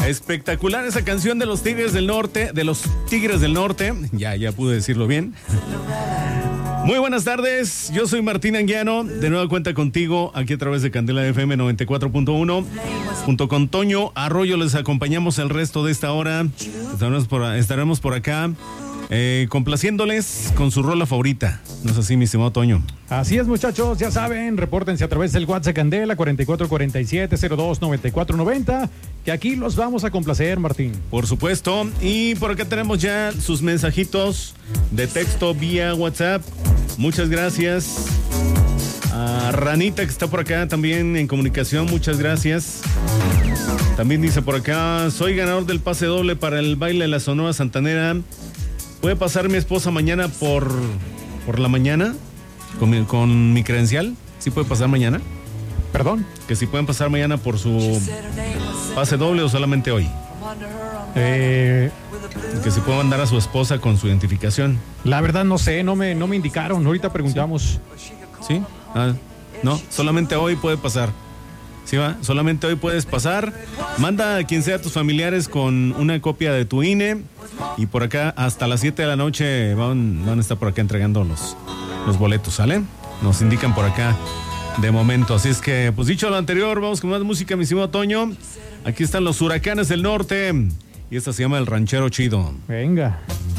Espectacular esa canción de los Tigres del Norte, Ya pude decirlo bien. Muy buenas tardes, yo soy Martín Anguiano, de nueva cuenta contigo aquí a través de Candela FM 94.1. Junto con Toño Arroyo les acompañamos el resto de esta hora. Estaremos por acá complaciéndoles con su rola favorita. ¿No es así, mi estimado Toño? Así es, muchachos, ya saben, repórtense a través del WhatsApp Candela 4447-029490, que aquí los vamos a complacer, Martín. Por supuesto, y por acá tenemos ya sus mensajitos de texto vía WhatsApp. Muchas gracias a Ranita, que está por acá también en comunicación, muchas gracias. También dice por acá: soy ganador del pase doble para el baile de la Sonora Santanera. ¿Puede pasar mi esposa mañana por la mañana con mi credencial? ¿Sí puede pasar mañana? ¿Perdón? Que si pueden pasar mañana por su pase doble o solamente hoy. Que si puede mandar a su esposa con su identificación. La verdad no sé, no me indicaron, ahorita preguntamos. ¿Sí? No, solamente hoy puede pasar. ¿Sí va? Solamente hoy puedes pasar. Manda a quien sea tus familiares con una copia de tu INE. Y por acá hasta las 7 de la noche van a estar por acá entregando los boletos, ¿sale? Nos indican por acá de momento. Así es que, pues dicho lo anterior, vamos con más música, mi estimado Toño. Aquí están los Huracanes del Norte. Y esta se llama El Ranchero Chido. Venga.